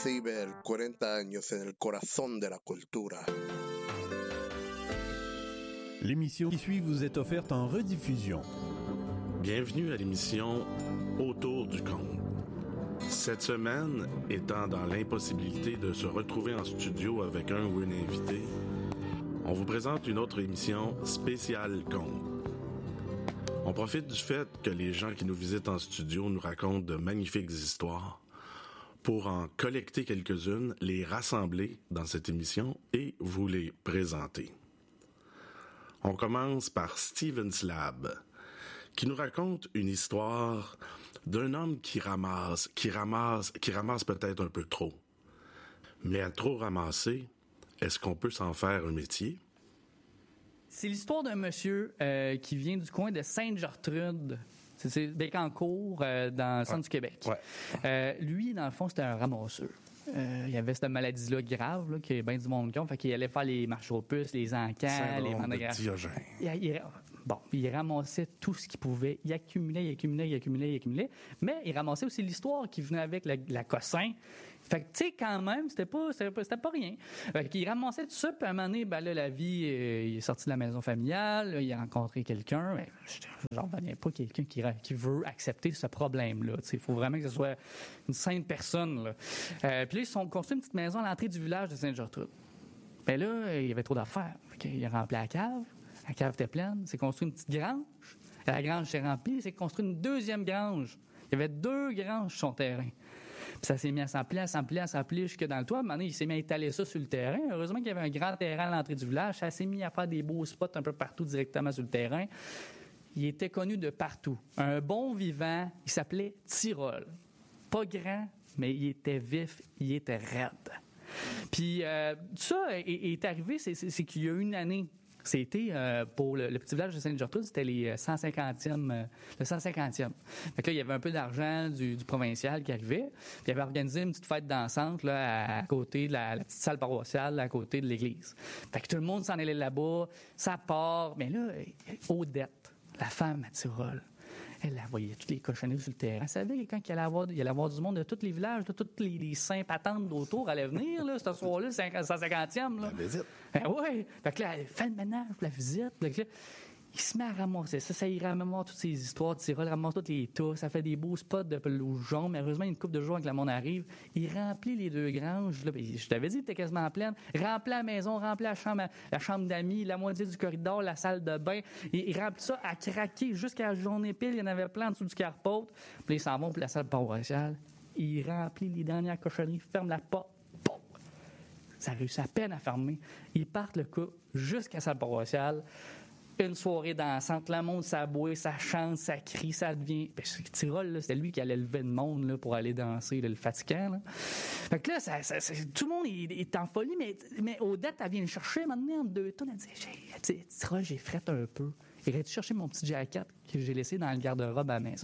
Ciber, 40 años en el corazón de la cultura. L'émission qui suit vous est offerte en rediffusion. Bienvenue à l'émission Autour du conte. Cette semaine, étant dans l'impossibilité de se retrouver en studio avec un ou une invitée, on vous présente une autre émission spéciale conte. On profite du fait que les gens qui nous visitent en studio nous racontent de magnifiques histoires pour en collecter quelques-unes, les rassembler dans cette émission et vous les présenter. On commence par Steven Slab, qui nous raconte une histoire d'un homme qui ramasse peut-être un peu trop. Mais à trop ramasser, est-ce qu'on peut s'en faire un métier? C'est l'histoire d'un monsieur qui vient du coin de Sainte-Gertrude. C'est Bécancour, dans le centre du Québec. Ouais. Lui, dans le fond, c'était un ramasseur. Il avait cette maladie-là grave, là, qui est bien du monde qui ont. Fait qu'il allait faire les marches aux puces, les encans, les mandographes. Il ramassait tout ce qu'il pouvait. Il accumulait. Mais il ramassait aussi l'histoire qui venait avec la cossin. Fait que, tu sais, quand même, c'était pas rien. Fait qu'il ramassait tout ça, puis à un moment donné, la vie, il est sorti de la maison familiale, là, il a rencontré quelqu'un. J'en reviens pas quelqu'un qui veut accepter ce problème-là. Il faut vraiment que ce soit une sainte personne, là. Puis là, ils ont construit une petite maison à l'entrée du village de Sainte-Gertrude. Ben là, il y avait trop d'affaires. Fait qu'il a rempli la cave. La cave était pleine. Il s'est construit une petite grange. La grange s'est remplie. Il s'est construit une deuxième grange. Il y avait 2 granges sur son terrain. Puis ça s'est mis à s'emplir jusque dans le toit. À un moment donné, il s'est mis à étaler ça sur le terrain. Heureusement qu'il y avait un grand terrain à l'entrée du village. Ça s'est mis à faire des beaux spots un peu partout directement sur le terrain. Il était connu de partout. Un bon vivant, il s'appelait Tyrol. Pas grand, mais il était vif, il était raide. Puis ça est arrivé, c'est qu'il y a une année. C'était pour le petit village de Sainte-Gertrude, c'était le 150e. Fait que là, il y avait un peu d'argent du provincial qui arrivait. Puis il avait organisé une petite fête dansante là, à côté de la petite salle paroissiale, à côté de l'église. Fait que tout le monde s'en allait là-bas, ça part. Mais là, Odette, la femme à Tyrol, elle voyait toutes les cochonneries sur le terrain. Elle savait que quand il allait avoir du monde de tous les villages, de toutes les saints patentes d'autour allaient venir, là, ce soir-là, le 150e. Là. La visite. Ben oui. Fait que là, elle fait le ménage pour la visite. Fait que là, il se met à ramasser ça y ramasse toutes ces histoires de Tyrol, ramasse toutes les tas, ça fait des beaux spots de pelouse jaune, mais heureusement, une couple de jours que le monde arrive, il remplit les 2 granges, là, je t'avais dit, t'es quasiment pleine, remplit la maison, remplit la chambre d'amis, la moitié du corridor, la salle de bain, il remplit ça à craquer jusqu'à la journée pile, il y en avait plein en dessous du carpote, puis ils s'en vont pour la salle paroissiale, il remplit les dernières cochonneries, ferme la porte, boum! Ça réussit à peine à fermer, ils partent le coup jusqu'à la salle paroissiale. Une soirée dansante, le monde s'aboie, ça chante, ça crie, ça devient... Tyrol, là, c'était lui qui allait lever le monde là, pour aller danser, là, le fatigant. Là. Fait que là, tout le monde est en folie, mais Odette, elle vient le chercher, maintenant, en 2 tonnes, elle dit « Tyrol, j'ai frette un peu. Irais-tu chercher mon petit jacket que j'ai laissé dans le garde-robe à la maison? »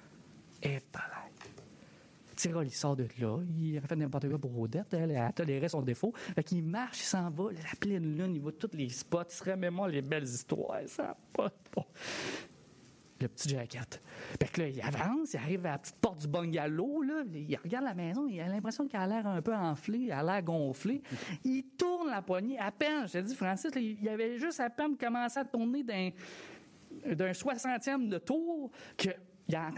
Et pareil. Tyrol, il sort de là, il a fait n'importe quoi pour Odette, elle a toléré son défaut. Fait qu'il marche, il s'en va, la pleine lune, il voit tous les spots, il se remémore les belles histoires, ça n'a pas de bon. Le petit jacket. Fait que là, il avance, il arrive à la petite porte du bungalow, là, il regarde la maison, il a l'impression qu'elle a l'air un peu enflée, elle a l'air gonflée. Il tourne la poignée, à peine, je te dis, Francis, là, il avait juste à peine commencé à tourner d'un 60e de tour, qu'il entend...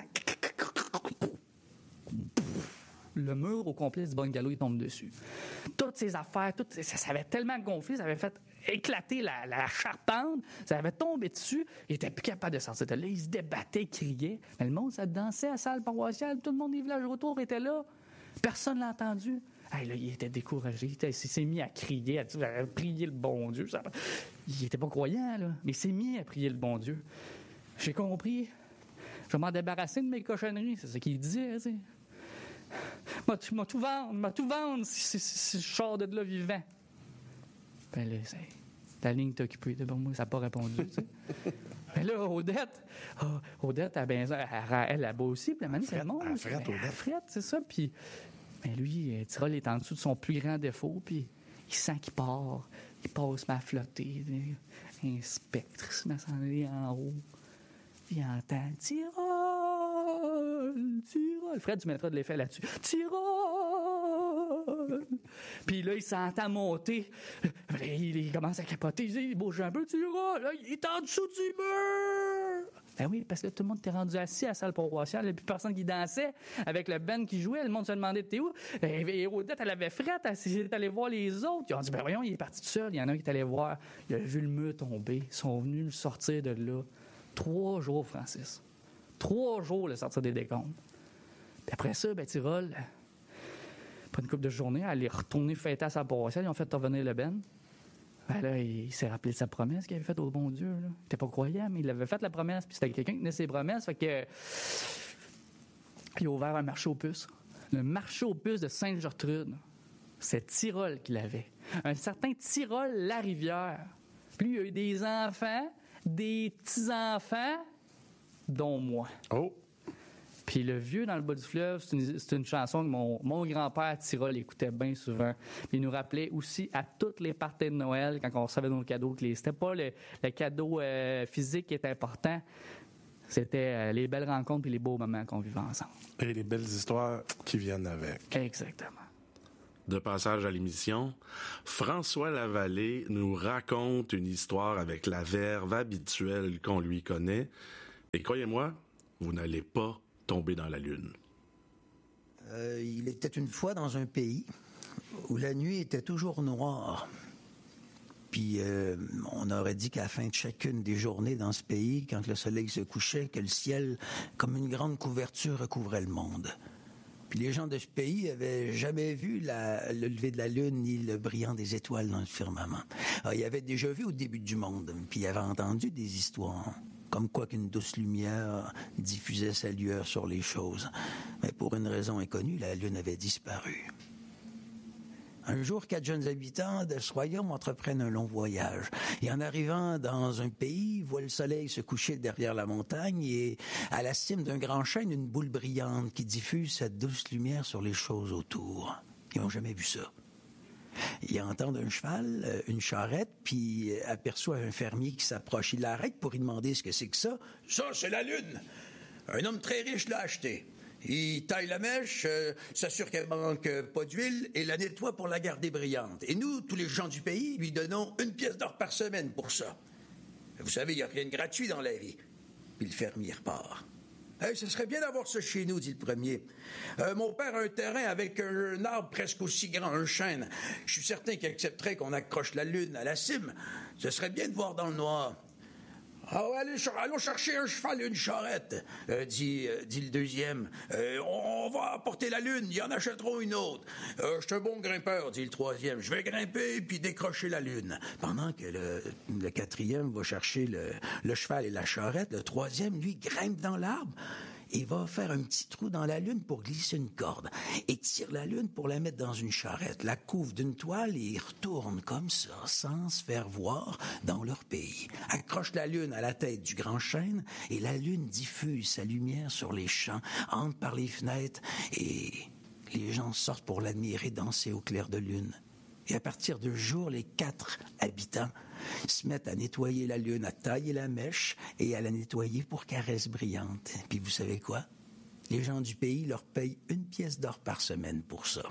Le mur au complet du bungalow, il tombe dessus. Toutes ces affaires, ça avait tellement gonflé, ça avait fait éclater la charpente, ça avait tombé dessus, il était plus capable de sortir de là, il se débattait, il criait. Mais le monde, ça dansait à la salle paroissiale, tout le monde des villages autour était là. Personne ne l'a entendu. Hey, là, il était découragé, il s'est mis à crier, à prier le bon Dieu. Il n'était pas croyant, là, mais il s'est mis à prier le bon Dieu. J'ai compris. Je vais m'en débarrasser de mes cochonneries, c'est ce qu'il disait, tu sais. M'a tout vendre si je sors de là vivant. Ben là, la ligne est occupée. Bon, moi, ça n'a pas répondu, tu sais. Mais là, Odette, elle a beau aussi. Puis la manière, c'est le monde. Elle frette, c'est ça. Puis, ben lui, Tyrol est en dessous de son plus grand défaut. Puis, il sent qu'il part. Il passe ma flottée. Un spectre se met à s'en aller en haut. Puis, il entend Tyrol. Fred, tu mettras de l'effet là-dessus. Tyrol! Puis là, il s'entend monter. Il commence à capoter. Il bouge un peu, Tyrol. Là, il est en dessous du mur. Ben oui, parce que tout le monde était rendu assis à la salle paroissiale. Il n'y avait plus personne qui dansait avec le band qui jouait. Le monde se demandait t'es où? Et Odette, elle avait frette. Elle est allée voir les autres. Ils ont dit, ben voyons, il est parti tout seul. Il y en a un qui est allé voir. Il a vu le mur tomber. Ils sont venus le sortir de là. 3 jours, Francis. 3 jours, le sortir des décombres. Puis après ça, ben Tyrol, après une couple de journées, elle est retournée fêter à sa paroissiale. Ils ont fait revenir le Ben. Ben là, il s'est rappelé de sa promesse qu'il avait faite au bon Dieu. Là. Il n'était pas croyant, mais il avait fait la promesse. Puis c'était quelqu'un qui tenait ses promesses. Fait que il a ouvert un marché aux puces. Le marché aux puces de Sainte-Gertrude. C'est Tyrol qui l'avait. Un certain Tyrol Larivière. Puis lui, il a eu des enfants, des petits-enfants, dont moi. Oh! Puis le vieux dans le bas du fleuve, c'est une chanson que mon grand-père Tyrol écoutait bien souvent. Puis il nous rappelait aussi à toutes les parties de Noël, quand on recevait nos cadeaux, que c'était pas le cadeau physique qui était important, c'était les belles rencontres puis les beaux moments qu'on vivait ensemble. Et les belles histoires qui viennent avec. Exactement. De passage à l'émission, François Lavallée nous raconte une histoire avec la verve habituelle qu'on lui connaît. Et croyez-moi, vous n'allez pas tomber dans la lune. Il était une fois dans un pays où la nuit était toujours noire. Puis on aurait dit qu'à la fin de chacune des journées dans ce pays, quand le soleil se couchait, que le ciel, comme une grande couverture, recouvrait le monde. Puis les gens de ce pays avaient jamais vu le lever de la lune ni le brillant des étoiles dans le firmament. Alors, ils avaient déjà vu au début du monde, puis ils avaient entendu des histoires, comme quoi qu'une douce lumière diffusait sa lueur sur les choses. Mais pour une raison inconnue, la lune avait disparu. Un jour, 4 jeunes habitants de ce royaume entreprennent un long voyage. Et en arrivant dans un pays, ils voient le soleil se coucher derrière la montagne et à la cime d'un grand chêne, une boule brillante qui diffuse sa douce lumière sur les choses autour. Ils n'ont jamais vu ça. Ils entendent un cheval, une charrette, puis aperçoivent un fermier qui s'approche. Il l'arrête pour lui demander ce que c'est que ça. « Ça, c'est la lune. Un homme très riche l'a acheté. Il taille la mèche, s'assure qu'elle manque pas d'huile et la nettoie pour la garder brillante. Et nous, tous les gens du pays, lui donnons 1 pièce d'or par semaine pour ça. Vous savez, il n'y a rien de gratuit dans la vie. » Puis le fermier repart. « Hey, ce serait bien d'avoir ça chez nous, dit le premier. Mon père a un terrain avec un arbre presque aussi grand, un chêne. Je suis certain qu'il accepterait qu'on accroche la lune à la cime. Ce serait bien de voir dans le noir. » « Ah, allons chercher un cheval et une charrette, dit le deuxième. On va apporter la lune, ils en achèteront une autre. Je suis un bon grimpeur, dit le troisième. Je vais grimper puis décrocher la lune. Pendant que le quatrième va chercher le cheval et la charrette, le troisième, lui, grimpe dans l'arbre. Il va faire un petit trou dans la lune pour glisser une corde et tire la lune pour la mettre dans une charrette, la couvre d'une toile et il retourne comme ça, sans se faire voir, dans leur pays. Accroche la lune à la tête du grand chêne et la lune diffuse sa lumière sur les champs, entre par les fenêtres et les gens sortent pour l'admirer danser au clair de lune. Et à partir de jour, les 4 habitants se mettent à nettoyer la lune, à tailler la mèche et à la nettoyer pour qu'elle reste brillante. Puis vous savez quoi? Les gens du pays leur payent 1 pièce d'or par semaine pour ça.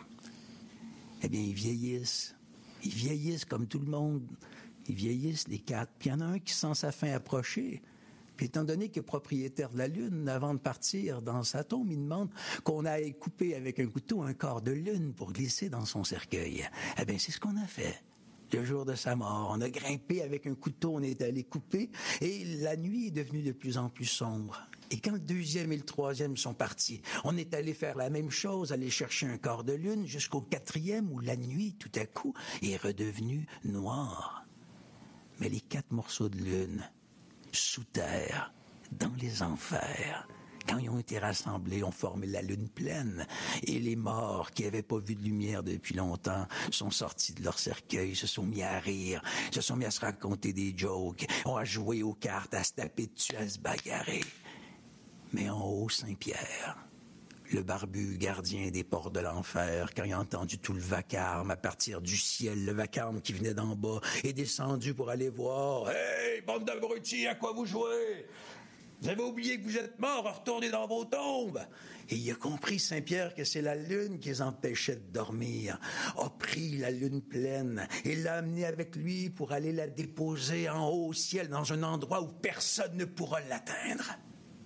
Eh bien, ils vieillissent. Ils vieillissent comme tout le monde. Ils vieillissent, les 4. Puis il y en a un qui sent sa fin approcher. Puis étant donné que propriétaire de la lune, avant de partir dans sa tombe, il demande qu'on aille couper avec un couteau un corps de lune pour glisser dans son cercueil. Eh bien, c'est ce qu'on a fait. Le jour de sa mort, on a grimpé avec un couteau, on est allé couper, et la nuit est devenue de plus en plus sombre. Et quand le deuxième et le troisième sont partis, on est allé faire la même chose, aller chercher un corps de lune jusqu'au 4e où la nuit, tout à coup, est redevenue noire. Mais les 4 morceaux de lune, sous terre, dans les enfers, quand ils ont été rassemblés, ont formé la lune pleine. Et les morts qui n'avaient pas vu de lumière depuis longtemps sont sortis de leur cercueil, se sont mis à rire, se sont mis à se raconter des jokes, ont à jouer aux cartes, à se taper dessus, à se bagarrer. Mais en haut, Saint-Pierre, le barbu gardien des portes de l'enfer, quand il a entendu tout le vacarme à partir du ciel, le vacarme qui venait d'en bas, est descendu pour aller voir. « Hey, bande d'abrutis, à quoi vous jouez? Vous avez oublié que vous êtes morts, retournez dans vos tombes. » Et il a compris, Saint-Pierre, que c'est la lune qui les empêchait de dormir. A pris la lune pleine et l'a amenée avec lui pour aller la déposer en haut au ciel, dans un endroit où personne ne pourra l'atteindre.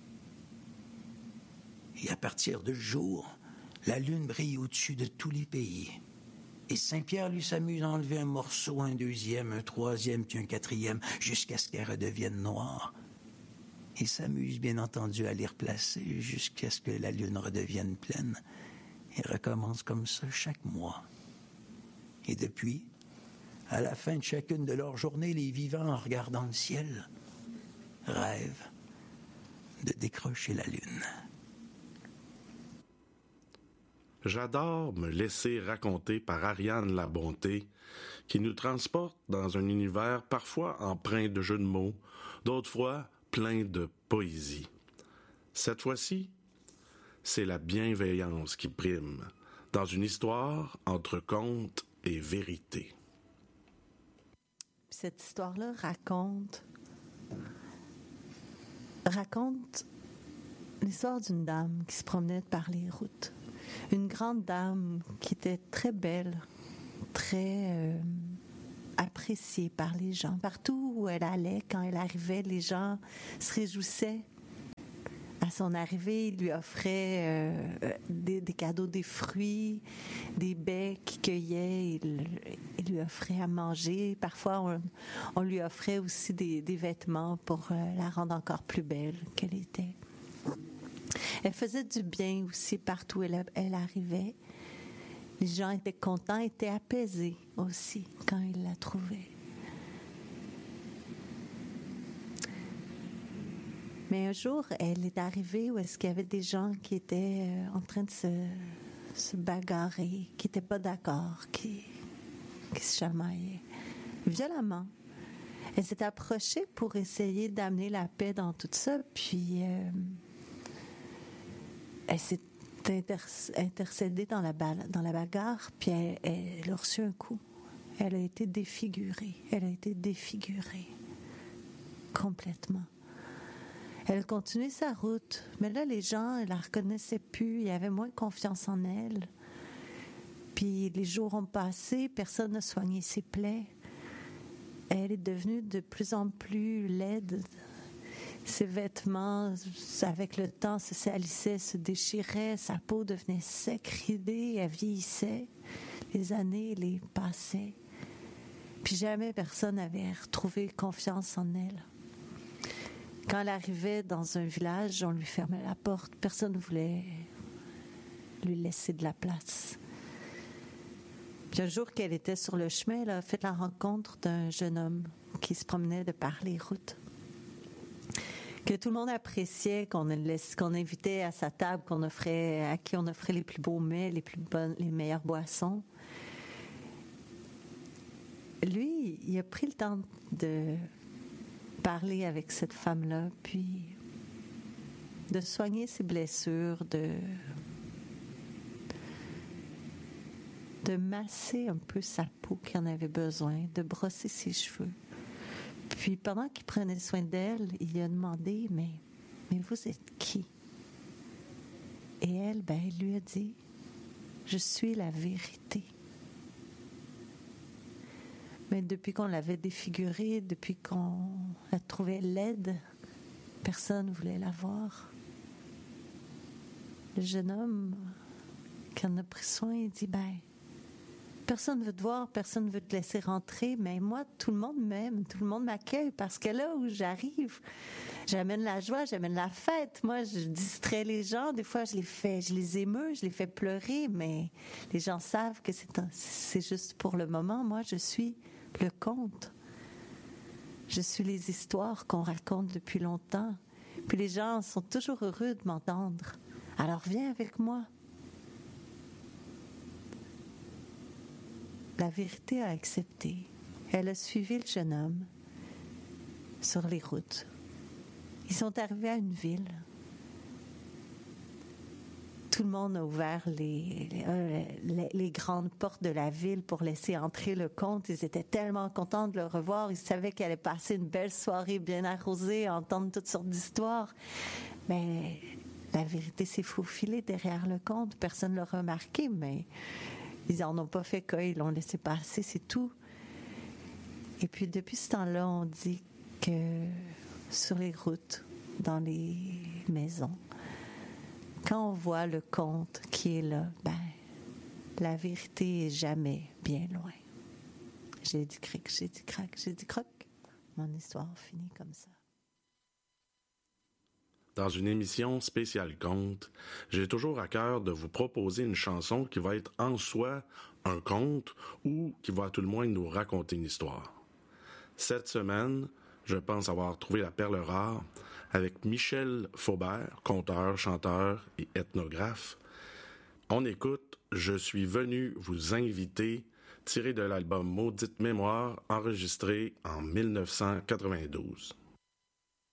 Et à partir de ce jour, la lune brille au-dessus de tous les pays. Et Saint-Pierre, lui, s'amuse à enlever un morceau, un deuxième, un troisième, puis un quatrième, jusqu'à ce qu'elle redevienne noire. Il s'amuse, bien entendu, à les replacer jusqu'à ce que la lune redevienne pleine. Il recommence comme ça chaque mois. Et depuis, à la fin de chacune de leurs journées, les vivants, en regardant le ciel, rêvent de décrocher la lune. J'adore me laisser raconter par Ariane Labonté, qui nous transporte dans un univers parfois empreint de jeux de mots, d'autres fois plein de poésie. Cette fois-ci, c'est la bienveillance qui prime, dans une histoire entre conte et vérité. Cette histoire-là raconte l'histoire d'une dame qui se promenait par les routes. Une grande dame qui était très belle, très appréciée par les gens. Partout où elle allait, quand elle arrivait, les gens se réjouissaient. À son arrivée, ils lui offraient des cadeaux, des fruits, des baies qu'il cueillait. Ils lui offraient à manger. Parfois, on lui offrait aussi des vêtements pour la rendre encore plus belle qu'elle était. Elle faisait du bien aussi partout où elle arrivait. Les gens étaient contents, étaient apaisés aussi quand ils la trouvaient. Mais un jour, elle est arrivée où est-ce qu'il y avait des gens qui étaient en train de se bagarrer, qui n'étaient pas d'accord, qui se chamaillaient violemment. Elle s'est approchée pour essayer d'amener la paix dans tout ça, puis elle s'est intercédée dans la bagarre, puis elle a reçu un coup. Elle a été défigurée. Complètement. Elle continuait sa route, mais là, les gens ne la reconnaissaient plus, ils avaient moins confiance en elle. Puis les jours ont passé, personne n'a soigné ses plaies. Elle est devenue de plus en plus laide. Ses vêtements, avec le temps, se salissaient, se déchiraient, sa peau devenait sec, ridée, elle vieillissait. Les années les passaient. Puis jamais personne n'avait retrouvé confiance en elle. Quand elle arrivait dans un village, on lui fermait la porte. Personne ne voulait lui laisser de la place. Puis un jour qu'elle était sur le chemin, elle a fait la rencontre d'un jeune homme qui se promenait de par les routes. Que tout le monde appréciait, qu'on invitait à sa table, à qui on offrait les plus beaux mets, les meilleures boissons. Lui, il a pris le temps de parler avec cette femme-là, puis de soigner ses blessures, de masser un peu sa peau qui en avait besoin, de brosser ses cheveux. Puis pendant qu'il prenait soin d'elle, il lui a demandé, mais vous êtes qui? Et elle, elle lui a dit, je suis la vérité. Mais depuis qu'on l'avait défigurée, depuis qu'on la trouvait laide, personne ne voulait la voir. Le jeune homme qui en a pris soin, il dit, personne ne veut te voir, personne ne veut te laisser rentrer, mais moi, tout le monde m'aime, tout le monde m'accueille, parce que là où j'arrive, j'amène la joie, j'amène la fête. Moi, je distrais les gens, des fois je les émeus, je les fais pleurer, mais les gens savent que c'est juste pour le moment. Moi, je suis le conte. Je suis les histoires qu'on raconte depuis longtemps. Puis les gens sont toujours heureux de m'entendre. Alors viens avec moi. La vérité a accepté. Elle a suivi le jeune homme sur les routes. Ils sont arrivés à une ville. tout le monde a ouvert les grandes portes de la ville pour laisser entrer le comte. Ils étaient tellement contents de le revoir. Ils savaient qu'il allait passer une belle soirée bien arrosée, entendre toutes sortes d'histoires. Mais la vérité s'est faufilée derrière le comte. Personne ne l'a remarqué, mais ils en ont pas fait cas. Ils l'ont laissé passer, c'est tout. Et puis, depuis ce temps-là, on dit que sur les routes, dans les maisons, quand on voit le comte qui est là, la vérité est jamais bien loin. J'ai dit cric, j'ai dit crac, j'ai dit croc. Mon histoire finit comme ça. Dans une émission spéciale conte, j'ai toujours à cœur de vous proposer une chanson qui va être en soi un conte ou qui va à tout le moins nous raconter une histoire. Cette semaine, je pense avoir trouvé la perle rare avec Michel Faubert, conteur, chanteur et ethnographe. On écoute « Je suis venu vous inviter », tiré de l'album Maudite Mémoire, enregistré en 1992.